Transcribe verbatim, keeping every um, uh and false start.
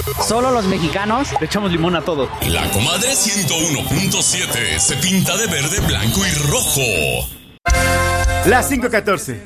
¿Solo los mexicanos? Le echamos limón a todo. La Comadre ciento uno punto siete se pinta de verde, blanco y rojo. Las cinco catorce.